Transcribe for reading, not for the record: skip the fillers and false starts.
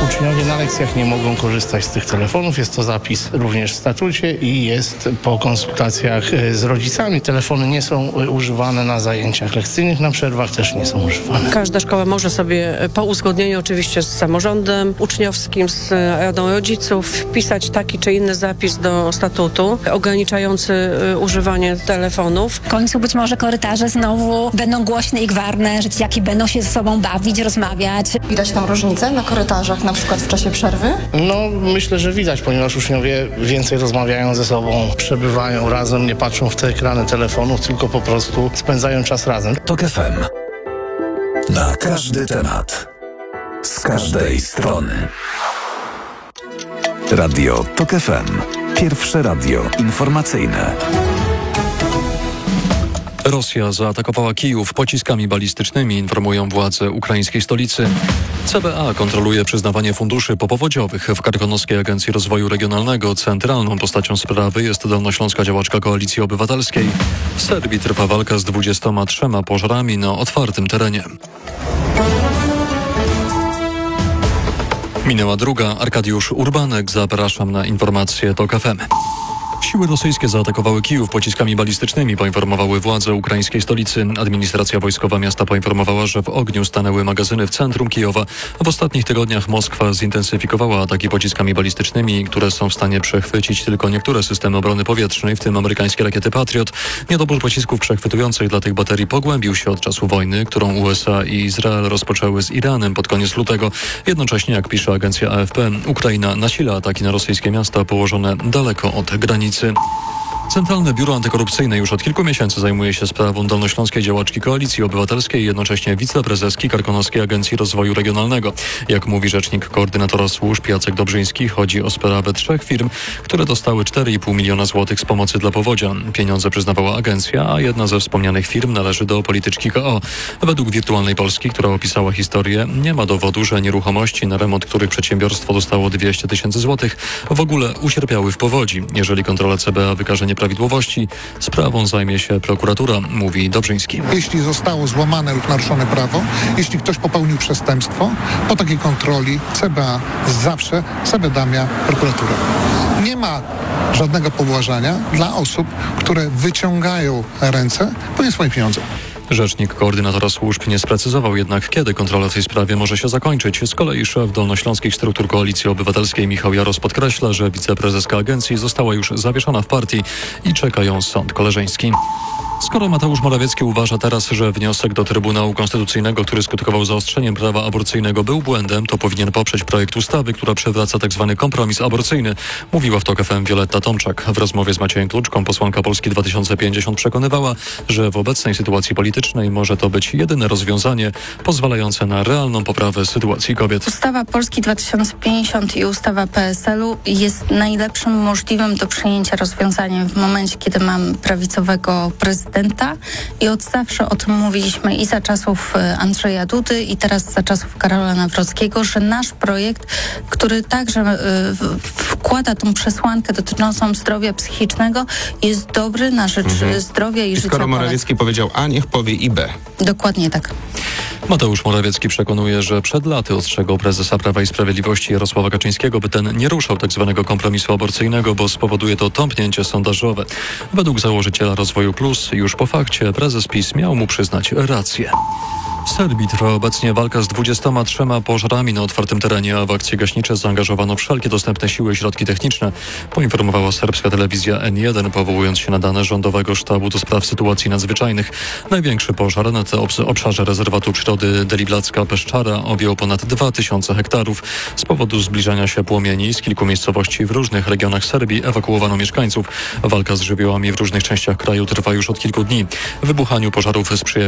Uczniowie na lekcjach nie mogą korzystać z tych telefonów. Jest to zapis również w statucie i jest po konsultacjach z rodzicami. Telefony nie są używane na zajęciach lekcyjnych, na przerwach też nie są używane. Każda szkoła może sobie po uzgodnieniu oczywiście z samorządem uczniowskim, z radą rodziców wpisać taki czy inny zapis do statutu ograniczający używanie telefonów. W końcu być może korytarze znowu będą głośne i gwarne, że dzieciaki będą się ze sobą bawić, rozmawiać. Widać tam różnicę na korytarzach, na przykład w czasie przerwy? No, myślę, że widać, ponieważ uczniowie więcej rozmawiają ze sobą, przebywają razem, nie patrzą w te ekrany telefonów, tylko po prostu spędzają czas razem. TOK FM. Na każdy temat. Z każdej strony. Radio TOK FM. Pierwsze radio informacyjne. Rosja zaatakowała Kijów pociskami balistycznymi, informują władze ukraińskiej stolicy. CBA kontroluje przyznawanie funduszy popowodziowych. W Karkonoskiej Agencji Rozwoju Regionalnego centralną postacią sprawy jest dolnośląska działaczka Koalicji Obywatelskiej. W Serbii trwa walka z 23 pożarami na otwartym terenie. Minęła druga. Arkadiusz Urbanek. Zapraszam na informacje TOK FM. Siły rosyjskie zaatakowały Kijów pociskami balistycznymi, poinformowały władze ukraińskiej stolicy. Administracja wojskowa miasta poinformowała, że w ogniu stanęły magazyny w centrum Kijowa. W ostatnich tygodniach Moskwa zintensyfikowała ataki pociskami balistycznymi, które są w stanie przechwycić tylko niektóre systemy obrony powietrznej, w tym amerykańskie rakiety Patriot. Niedobór pocisków przechwytujących dla tych baterii pogłębił się od czasu wojny, którą USA i Izrael rozpoczęły z Iranem pod koniec lutego. Jednocześnie, jak pisze agencja AFP, Ukraina nasila ataki na rosyjskie miasta położone daleko od granicy. Centralne Biuro Antykorupcyjne już od kilku miesięcy zajmuje się sprawą dolnośląskiej działaczki Koalicji Obywatelskiej i jednocześnie wiceprezeski Karkonoskiej Agencji Rozwoju Regionalnego. Jak mówi rzecznik koordynatora służb Jacek Dobrzyński, chodzi o sprawę 3 firm, które dostały 4,5 miliona złotych z pomocy dla powodzia. Pieniądze przyznawała agencja, a jedna ze wspomnianych firm należy do polityczki KO. Według Wirtualnej Polski, która opisała historię, nie ma dowodu, że nieruchomości, na remont których przedsiębiorstwo dostało 200 000 złotych, w ogóle ucierpiały w powodzi. Jeżeli kontrola CBA wykaże nieprawidłowości, sprawą zajmie się prokuratura, mówi Dobrzyński. Jeśli zostało złamane lub naruszone prawo, jeśli ktoś popełnił przestępstwo, po takiej kontroli CBA zawsze zawiadamia prokuraturę. Nie ma żadnego pobłażania dla osób, które wyciągają ręce po nie swoje pieniądze. Rzecznik koordynatora służb nie sprecyzował jednak, kiedy kontrola w tej sprawie może się zakończyć. Z kolei szef dolnośląskich struktur Koalicji Obywatelskiej Michał Jaros podkreśla, że wiceprezeska agencji została już zawieszona w partii i czeka ją sąd koleżeński. Skoro Mateusz Morawiecki uważa teraz, że wniosek do Trybunału Konstytucyjnego, który skutkował zaostrzeniem prawa aborcyjnego, był błędem, to powinien poprzeć projekt ustawy, która przywraca tzw. kompromis aborcyjny, mówiła w TOK FM Wioletta Tomczak. W rozmowie z Maciejem Kluczką posłanka Polski 2050 przekonywała, że w obecnej sytuacji politycznej może to być jedyne rozwiązanie pozwalające na realną poprawę sytuacji kobiet. Ustawa Polski 2050 i ustawa PSL-u jest najlepszym możliwym do przyjęcia rozwiązaniem w momencie, kiedy mamy prawicowego prezydenta i od zawsze o tym mówiliśmy i za czasów Andrzeja Dudy i teraz za czasów Karola Nawrockiego, że nasz projekt, który także wkłada tą przesłankę dotyczącą zdrowia psychicznego, jest dobry na rzecz zdrowia i życia skoro Morawiecki powiedział A, niech powie i B. Dokładnie tak. Mateusz Morawiecki przekonuje, że przed laty ostrzegał prezesa Prawa i Sprawiedliwości Jarosława Kaczyńskiego, by ten nie ruszał tzw. kompromisu aborcyjnego, bo spowoduje to tąpnięcie sondażowe. Według założyciela Rozwoju Plus, już po fakcie prezes PiS miał mu przyznać rację. W Serbii trwa obecnie walka z 23 pożarami na otwartym terenie, a w akcje gaśnicze zaangażowano wszelkie dostępne siły i środki techniczne, poinformowała serbska telewizja N1, powołując się na dane Rządowego Sztabu do Spraw Sytuacji Nadzwyczajnych. Największy pożar na obszarze rezerwatu przyrody Deliblacka Peszczara objął ponad 2000 hektarów. Z powodu zbliżania się płomieni z kilku miejscowości w różnych regionach Serbii ewakuowano mieszkańców. Walka z żywiołami w różnych częściach kraju trwa już od kilku dni. Wybuchaniu pożarów sprzyja